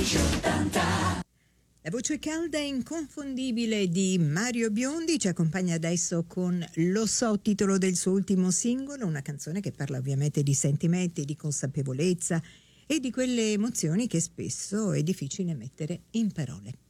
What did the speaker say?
La voce calda e inconfondibile di Mario Biondi ci accompagna adesso con Lo so, titolo del suo ultimo singolo, una canzone che parla ovviamente di sentimenti, di consapevolezza e di quelle emozioni che spesso è difficile mettere in parole.